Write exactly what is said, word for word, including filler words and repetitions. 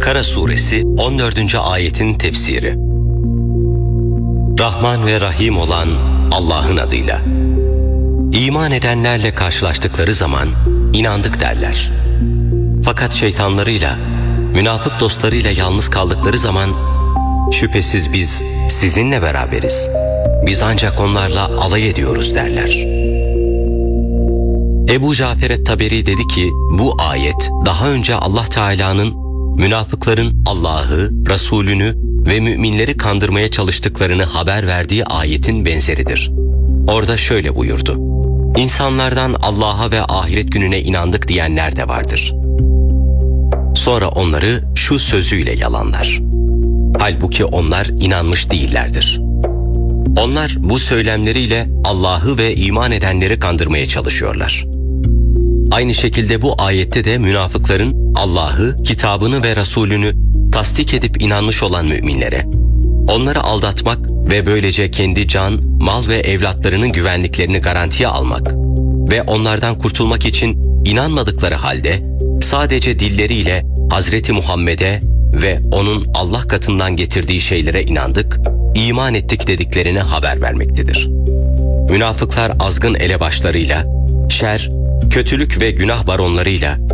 Bakara Suresi on dördüncü ayetin tefsiri. Rahman ve Rahim olan Allah'ın adıyla. İman edenlerle karşılaştıkları zaman inandık derler. Fakat şeytanlarıyla, münafık dostlarıyla yalnız kaldıkları zaman şüphesiz biz sizinle beraberiz. Biz ancak onlarla alay ediyoruz derler. Ebu Cafer et-Taberi dedi ki, bu ayet daha önce Allah Teala'nın münafıkların Allah'ı, Resulünü ve müminleri kandırmaya çalıştıklarını haber verdiği ayetin benzeridir. Orada şöyle buyurdu: İnsanlardan Allah'a ve ahiret gününe inandık diyenler de vardır. Sonra onları şu sözüyle yalanlar. Halbuki onlar inanmış değillerdir. Onlar bu söylemleriyle Allah'ı ve iman edenleri kandırmaya çalışıyorlar. Aynı şekilde bu ayette de münafıkların Allah'ı, kitabını ve Resulünü tasdik edip inanmış olan müminlere, onları aldatmak ve böylece kendi can, mal ve evlatlarının güvenliklerini garantiye almak ve onlardan kurtulmak için inanmadıkları halde sadece dilleriyle Hazreti Muhammed'e ve onun Allah katından getirdiği şeylere inandık, iman ettik dediklerine haber vermektedir. Münafıklar azgın elebaşlarıyla, şer, kötülük ve günah baronlarıyla